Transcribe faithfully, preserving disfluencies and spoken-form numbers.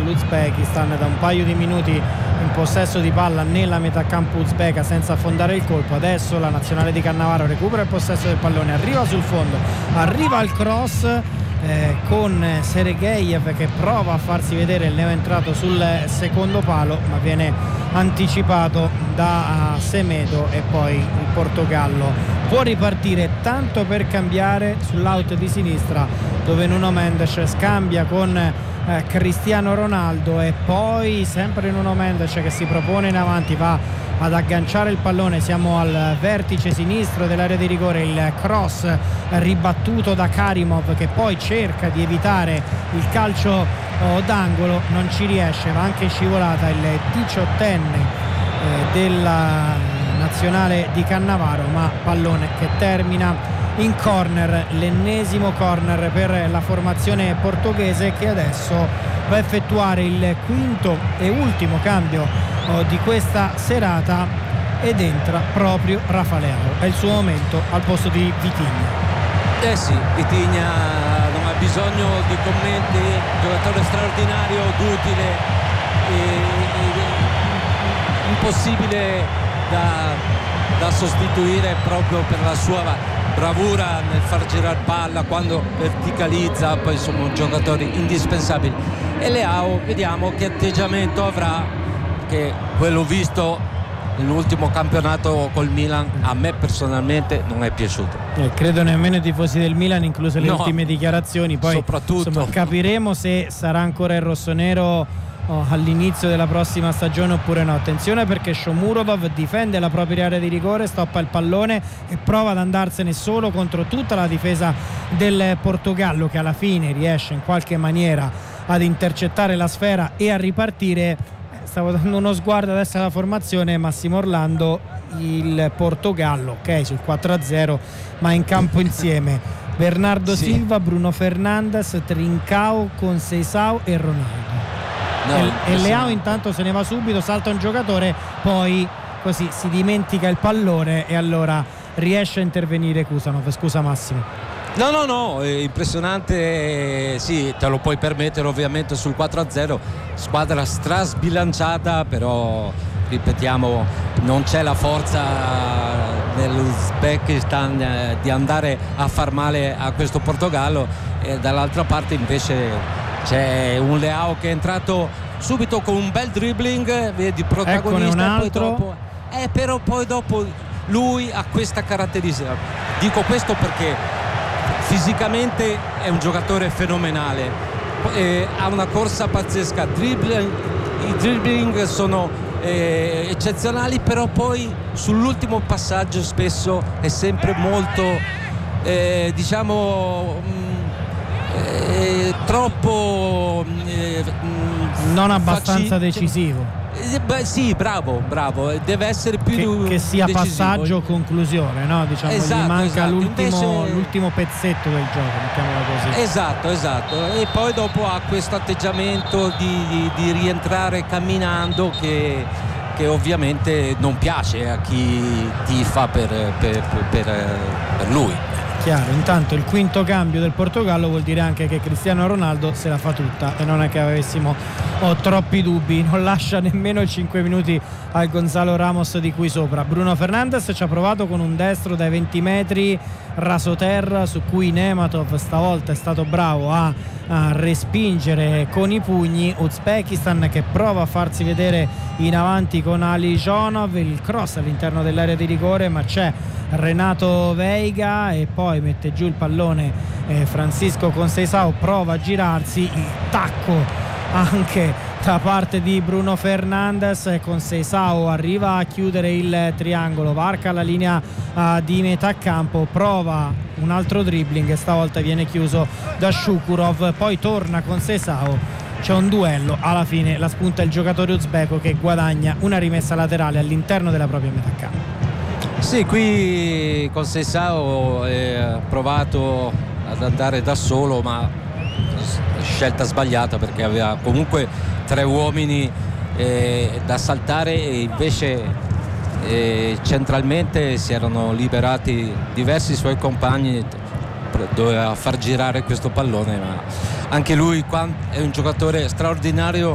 l'Uzbekistan, da un paio di minuti in possesso di palla nella metà campo uzbeka senza affondare il colpo. Adesso la nazionale di Cannavaro recupera il possesso del pallone, arriva sul fondo, arriva al cross eh, con Seregeyev che prova a farsi vedere il neoentrato sul secondo palo, ma viene anticipato da Semedo e poi il Portogallo può ripartire, tanto per cambiare sull'out di sinistra dove Nuno Mendes scambia con eh, Cristiano Ronaldo, e poi sempre Nuno Mendes che si propone in avanti, va ad agganciare il pallone. Siamo al vertice sinistro dell'area di rigore, il cross ribattuto da Karimov che poi cerca di evitare il calcio oh, d'angolo, non ci riesce, va anche scivolata il diciottenne eh, della nazionale di Cannavaro, ma pallone che termina in corner, l'ennesimo corner per la formazione portoghese, che adesso va a effettuare il quinto e ultimo cambio oh, di questa serata, ed entra proprio Rafa Leao. È il suo momento al posto di Vitinha. Eh sì, Vitinha non ha bisogno di commenti, giocatore straordinario, d'utile, e, e, impossibile da, da sostituire proprio per la sua bravura nel far girare palla, quando verticalizza. Poi sono un giocatore indispensabile. E Leao, vediamo che atteggiamento avrà, che quello visto nell'ultimo campionato col Milan a me personalmente non è piaciuto. Eh, credo nemmeno i tifosi del Milan, incluse le no, ultime dichiarazioni. Poi soprattutto insomma, capiremo se sarà ancora il rossonero oh, all'inizio della prossima stagione oppure no. Attenzione, perché Shomurodov difende la propria area di rigore, stoppa il pallone e prova ad andarsene solo contro tutta la difesa del Portogallo, che alla fine riesce in qualche maniera ad intercettare la sfera e a ripartire. Stavo dando uno sguardo adesso alla formazione. Massimo Orlando, il Portogallo ok sul quattro a zero, ma in campo insieme Bernardo sì. Silva, Bruno Fernandes, Trincao, Conceição e Ronaldo. No, e, e Leao intanto se ne va subito, salta un giocatore, poi così si dimentica il pallone e allora riesce a intervenire Kusanov. Scusa Massimo. No, no, no, è impressionante, sì, te lo puoi permettere ovviamente sul quattro a zero, squadra strasbilanciata, però ripetiamo non c'è la forza dell'Uzbekistan eh, di andare a far male a questo Portogallo, e dall'altra parte invece c'è un Leao che è entrato subito con un bel dribbling, vedi, protagonista. Eccone un altro. Poi dopo, eh, però poi dopo lui ha questa caratteristica, dico questo perché fisicamente è un giocatore fenomenale, eh, ha una corsa pazzesca, dribbling, i dribbling sono eh, eccezionali, però poi sull'ultimo passaggio spesso è sempre molto eh, diciamo mh, eh, troppo eh, mh, non abbastanza faci- decisivo. Beh, sì, bravo, bravo, deve essere più che, che sia decisivo. Passaggio conclusione, no? Diciamo, esatto, gli manca esatto. l'ultimo, Invece... l'ultimo pezzetto del gioco, mettiamola così. Esatto, esatto. E poi dopo ha questo atteggiamento di, di, di rientrare camminando che, che ovviamente non piace a chi tifa per, per, per, per lui. Chiaro, intanto il quinto cambio del Portogallo vuol dire anche che Cristiano Ronaldo se la fa tutta, e non è che avessimo oh, troppi dubbi, non lascia nemmeno i cinque minuti al Gonzalo Ramos di qui sopra. Bruno Fernandes ci ha provato con un destro dai venti metri rasoterra, su cui Nematov stavolta è stato bravo a, a respingere con i pugni. Uzbekistan che prova a farsi vedere in avanti con Alijonov, il cross all'interno dell'area di rigore, ma c'è Renato Veiga e poi mette giù il pallone eh, Francisco Conceição, prova a girarsi, il tacco anche da parte di Bruno Fernandes, e Conceição arriva a chiudere il triangolo, varca la linea uh, di metà campo, prova un altro dribbling e stavolta viene chiuso da Shukurov, poi torna Conceição, c'è un duello, alla fine la spunta il giocatore uzbeko che guadagna una rimessa laterale all'interno della propria metà campo. Sì, qui Conceição ha provato ad andare da solo, ma scelta sbagliata perché aveva comunque tre uomini eh, da saltare, e invece eh, centralmente si erano liberati diversi suoi compagni, doveva far girare questo pallone, ma anche lui è un giocatore straordinario